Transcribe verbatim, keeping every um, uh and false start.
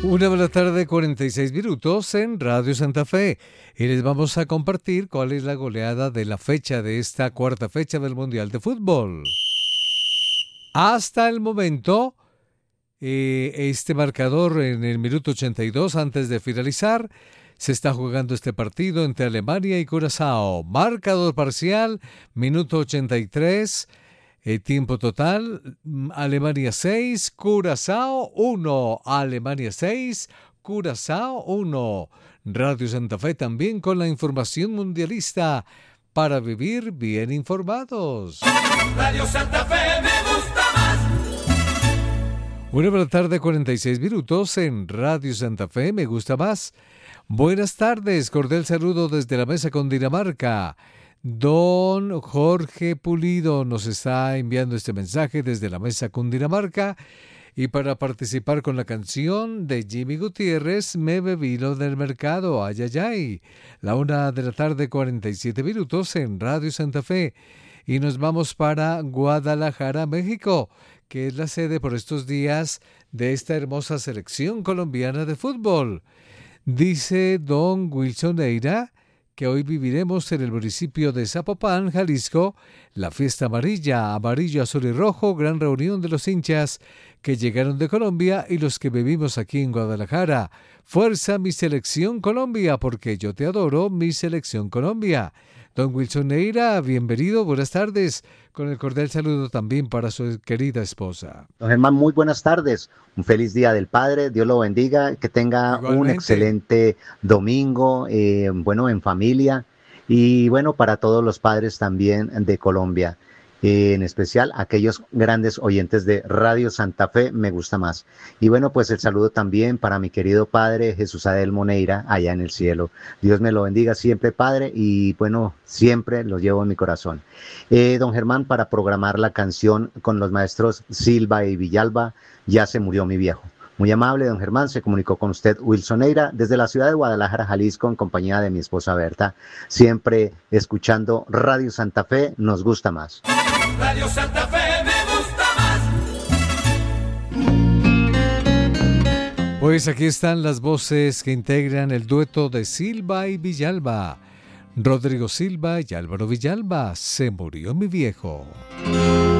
Una de la tarde, cuarenta y seis minutos en Radio Santa Fe. Y les vamos a compartir cuál es la goleada de la fecha de esta cuarta fecha del Mundial de Fútbol. Hasta el momento, eh, este marcador en el minuto ochenta y dos, antes de finalizar, se está jugando este partido entre Alemania y Curazao. Marcador parcial, minuto ochenta y tres. El tiempo total, Alemania seis, Curazao uno. Alemania seis, Curazao uno. Radio Santa Fe también con la información mundialista para vivir bien informados. Radio Santa Fe me gusta más. Una de la tarde, cuarenta y seis minutos en Radio Santa Fe me gusta más. Buenas tardes, cordial saludo desde la mesa con Dinamarca. Don Jorge Pulido nos está enviando este mensaje desde la mesa Cundinamarca y para participar con la canción de Jimmy Gutiérrez, Me bebí lo del mercado, ay, ay, ay. La una de la tarde, cuarenta y siete minutos en Radio Santa Fe y nos vamos para Guadalajara, México, que es la sede por estos días de esta hermosa selección colombiana de fútbol. Dice don Wilson Neira que hoy viviremos en el municipio de Zapopan, Jalisco, la fiesta amarilla, amarillo, azul y rojo, gran reunión de los hinchas que llegaron de Colombia y los que vivimos aquí en Guadalajara. Fuerza mi selección Colombia, porque yo te adoro, mi selección Colombia. Don Wilson Neira, bienvenido, buenas tardes, con el cordial saludo también para su querida esposa. Don Germán, muy buenas tardes, un feliz Día del Padre, Dios lo bendiga, que tenga Igualmente. Un excelente domingo, eh, bueno, en familia, y bueno, para todos los padres también de Colombia. Eh, en especial aquellos grandes oyentes de Radio Santa Fe, me gusta más. Y bueno, pues el saludo también para mi querido padre Jesús Adel Moneira, allá en el cielo. Dios me lo bendiga siempre, padre, y bueno, siempre lo llevo en mi corazón. Eh, don Germán, para programar la canción con los maestros Silva y Villalba, Ya se murió mi viejo. Muy amable, don Germán, se comunicó con usted Wilson Neira desde la ciudad de Guadalajara, Jalisco, en compañía de mi esposa Berta, siempre escuchando Radio Santa Fe, nos gusta más. Radio Santa Fe me gusta más. Pues aquí están las voces que integran el dueto de Silva y Villalba. Rodrigo Silva y Álvaro Villalba, Se murió mi viejo.